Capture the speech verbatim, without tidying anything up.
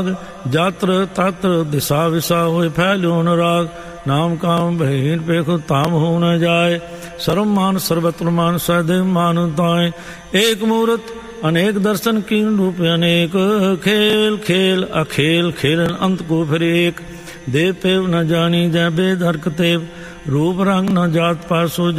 जात्र तत्र दिशा विसा होए फैल्यो न राग, नाम काम भहीन पेख ताम हो न जाए, सर्व मान सर्वत्र मान सदैव मान ताए, एक मूर्त अनेक दर्शन कीन रूप अनेक, खेल खेल अखेल खेलन अंत को फिर एक, देव पेव न जानी जय बेद हरक तेव, रूप रंग न जात पासो